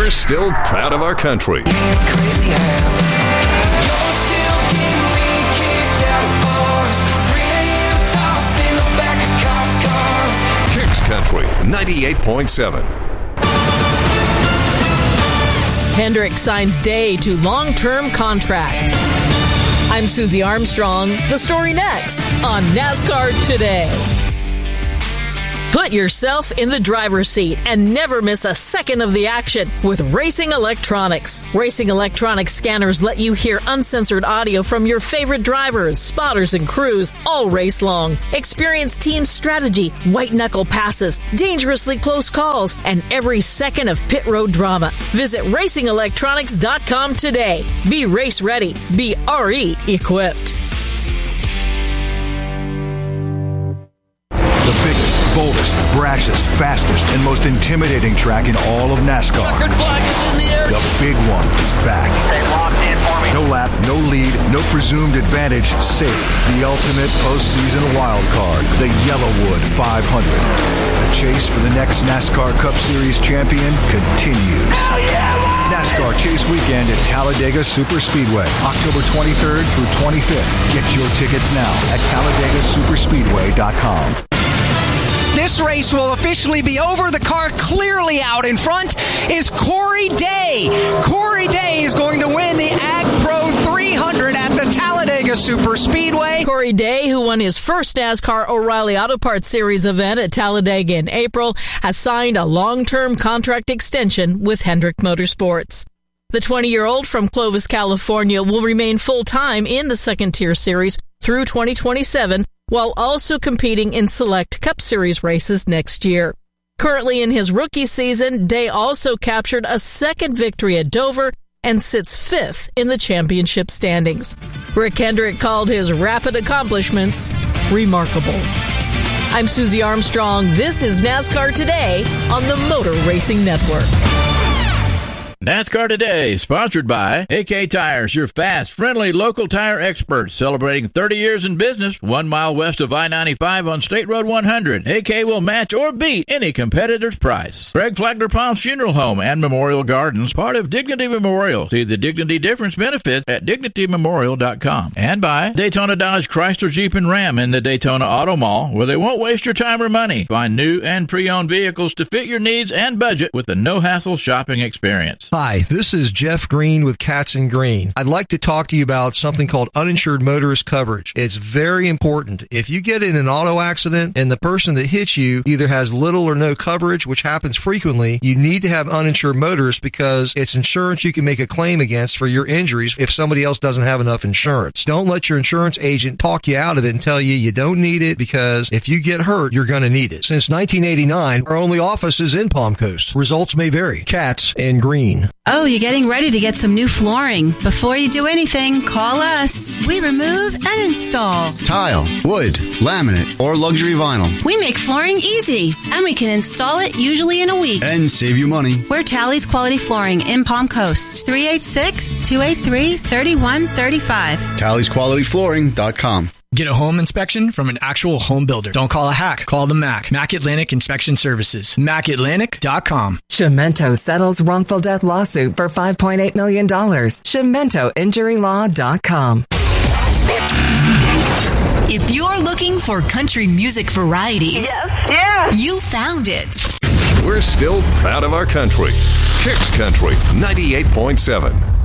We're still proud of our country. Crazy how you're still getting me kicked out of bars. 3 a.m. toss in the back of cop cars. Kicks Country 98.7. Hendrick signs Day to long-term contract. I'm Susie Armstrong. The story next on NASCAR Today. Put yourself in the driver's seat and never miss a second of the action with Racing Electronics. Racing Electronics scanners let you hear uncensored audio from your favorite drivers, spotters, and crews all race long. Experience team strategy, white-knuckle passes, dangerously close calls, and every second of pit road drama. Visit RacingElectronics.com today. Be race ready. Be RE equipped. The biggest, boldest, brashest, fastest, and most intimidating track in all of NASCAR. Checkered flag is in the air. The big one is back. They locked in for me. No lap, no lead, no presumed advantage, safe. The ultimate postseason wild card, the Yellowwood 500. The chase for the next NASCAR Cup Series champion continues. Hell yeah! NASCAR Chase Weekend at Talladega Superspeedway, October 23rd through 25th. Get your tickets now at TalladagaSuperspeedway.com. This race will officially be over. The car clearly out in front is Corey Day. Corey Day is going to win the Ag Pro 300 at the Talladega Superspeedway. Corey Day, who won his first NASCAR O'Reilly Auto Parts Series event at Talladega in April, has signed a long-term contract extension with Hendrick Motorsports. The 20-year-old from Clovis, California, will remain full-time in the second-tier series through 2027, while also competing in select Cup Series races next year. Currently in his rookie season, Day also captured a second victory at Dover and sits fifth in the championship standings. Rick Hendrick called his rapid accomplishments remarkable. I'm Susie Armstrong. This is NASCAR Today on the Motor Racing Network. NASCAR Today, sponsored by AK Tires, your fast, friendly, local tire experts, celebrating 30 years in business, 1 mile west of I-95 on State Road 100. AK will match or beat any competitor's price. Greg Flagler Palms Funeral Home and Memorial Gardens, part of Dignity Memorial. See the Dignity Difference benefits at DignityMemorial.com. And by Daytona Dodge Chrysler Jeep and Ram in the Daytona Auto Mall, where they won't waste your time or money. Find new and pre-owned vehicles to fit your needs and budget with a no-hassle shopping experience. Hi, this is Jeff Green with Cats and Green. I'd like to talk to you about something called uninsured motorist coverage. It's very important. If you get in an auto accident and the person that hits you either has little or no coverage, which happens frequently, you need to have uninsured motorists because it's insurance you can make a claim against for your injuries if somebody else doesn't have enough insurance. Don't let your insurance agent talk you out of it and tell you you don't need it, because if you get hurt, you're going to need it. Since 1989, our only office is in Palm Coast. Results may vary. Cats and Green. Oh, you're getting ready to get some new flooring. Before you do anything, call us. We remove and install tile, wood, laminate, or luxury vinyl. We make flooring easy, and we can install it usually in a week. And save you money. We're Tally's Quality Flooring in Palm Coast. 386-283-3135. TallysQualityFlooring.com. Get a home inspection from an actual home builder. Don't call a hack. Call the MAC. MAC Atlantic Inspection Services. MacAtlantic.com. Chimento settles wrongful death lawsuit for $5.8 million. ChimentoInjuryLaw.com. If you're looking for country music variety, you found it. We're still proud of our country. Kicks Country 98.7.